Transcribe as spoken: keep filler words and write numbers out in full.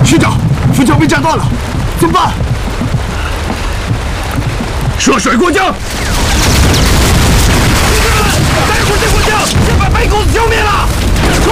学长，浮桥被炸断了，怎么办？涉水过江。